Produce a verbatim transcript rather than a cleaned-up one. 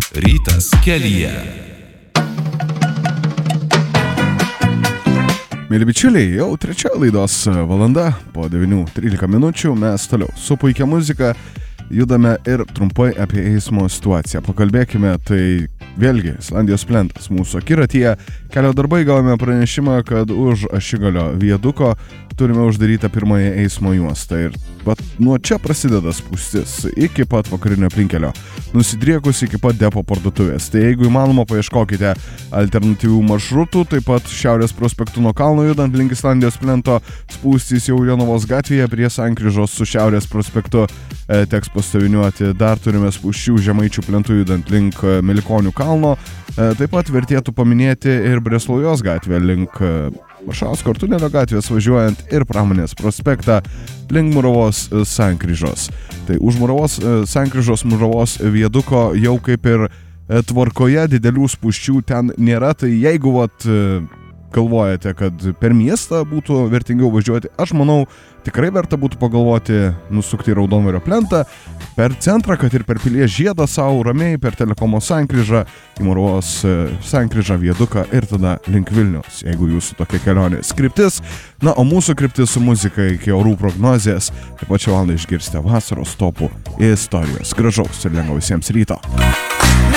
Rytas kelyje. Mėly bičiuliai, jau trečia laidos valanda, po devynių trylika minučių mes toliau su puikia muzika judame ir trumpai apie eismo situaciją. Pakalbėkime, tai vėlgi Islandijos plentas mūsų akiratyje. Kelio darbai gavome pranešimą, kad už Ašigalio viaduko turime uždarytą pirmąją eismo juostą. Ir vat, nuo čia prasideda spūstis iki pat vakarinio aplinkelio, nusidriekus iki pat depo parduotuvės. Tai jeigu įmanoma, paieškokite alternatyvių maršrutų, taip pat Šiaurės prospektu nuo kalno judant link Islandijos plento, spūstys jau Jonavos gatvėje prie sankryžos su Šiaurės prospektu e, teks pastoviniuoti. Dar turime spūsčių Žemaičių plentų judant link Milikonių kalno. E, taip pat vertėtų paminėti ir Breslaujos gatvę link Varšausko ir Tunelio gatvės važiuojant ir Pramonės prospektą link Muravos sankryžos. Tai už Muravos sankryžos Muravos viaduko jau kaip ir tvarkoje, didelių spūsčių ten nėra, tai jeigu vat, galvojate, kad per miestą būtų vertingiau važiuoti, aš manau, tikrai verta būtų pagalvoti nusukti Raudonvario plentą per centrą, kad ir per Pilies žiedą savo ramiai, per Telekomo sankryžą, į Muravos sankryžą viaduką ir tada link Vilniaus, jeigu jūsų tokia kelionės kryptis. Na, o mūsų kryptis su muzika iki orų prognozės, taip pat šią valandą išgirsite vasaros topų istorijos. Gražaus ir lengvo visiems ryto.